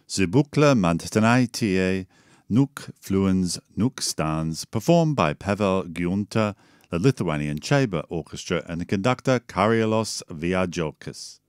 Zibukla Mantanai Tie, Nuk Fluens Nuk Stans, performed by Pavel Giunta, the Lithuanian Chamber Orchestra, and the conductor Karielos Viagiokas.